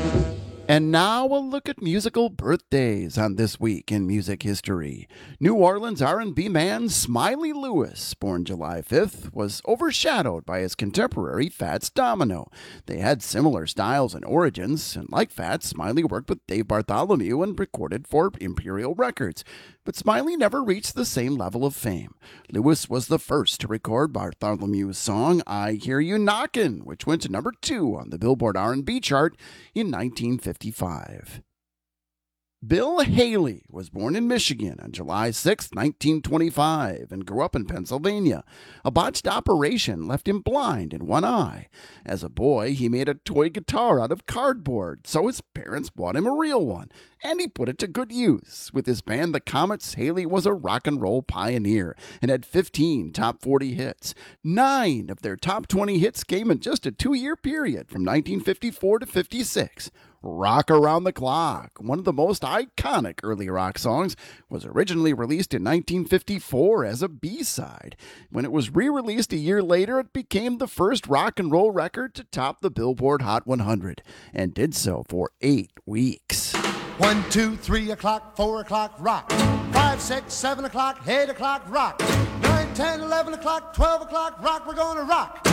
And now a look at musical birthdays on This Week in Music History. New Orleans R&B man Smiley Lewis, born July 5th, was overshadowed by his contemporary Fats Domino. They had similar styles and origins, and like Fats, Smiley worked with Dave Bartholomew and recorded for Imperial Records. But Smiley never reached the same level of fame. Lewis was the first to record Bartholomew's song I Hear You Knockin', which went to number 2 on the Billboard R&B chart in 1955. Bill Haley was born in Michigan on July 6, 1925, and grew up in Pennsylvania. A botched operation left him blind in one eye. As a boy, he made a toy guitar out of cardboard, so his parents bought him a real one, and he put it to good use. With his band, the Comets, Haley was a rock and roll pioneer and had 15 top 40 hits. 9 of their top 20 hits came in just a 2-year period from 1954 to 56. Rock Around the Clock, one of the most iconic early rock songs, was originally released in 1954 as a B-side. When it was re-released a year later, it became the first rock and roll record to top the Billboard Hot 100, and did so for 8 weeks. 1, 2, 3 o'clock, 4 o'clock, rock. 5, 6, 7 o'clock, 8 o'clock, rock. 9, 10, 11 o'clock, 12 o'clock, rock, we're gonna rock.